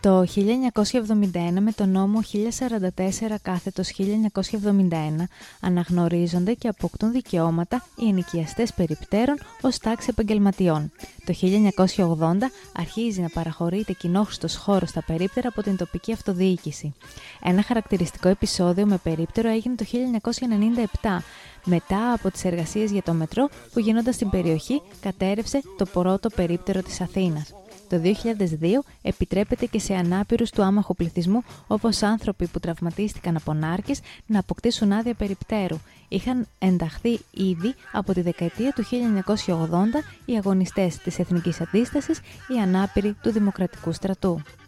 Το 1971 με τον νόμο 1044/1971 αναγνωρίζονται και αποκτούν δικαιώματα οι ενοικιαστές περιπτέρων ως τάξη επαγγελματιών. Το 1980 αρχίζει να παραχωρείται κοινόχρηστος χώρος στα περίπτερα από την τοπική αυτοδιοίκηση. Ένα χαρακτηριστικό επεισόδιο με περίπτερο έγινε το 1997. Μετά από τις εργασίες για το μετρό που γίνονταν στην περιοχή, κατέρρευσε το πρώτο περίπτερο της Αθήνας. Το 2002 επιτρέπεται και σε ανάπηρους του άμαχου πληθυσμού, όπως άνθρωποι που τραυματίστηκαν από νάρκες, να αποκτήσουν άδεια περιπτέρου. Είχαν ενταχθεί ήδη από τη δεκαετία του 1980 οι αγωνιστές της Εθνικής Αντίστασης, οι ανάπηροι του Δημοκρατικού Στρατού.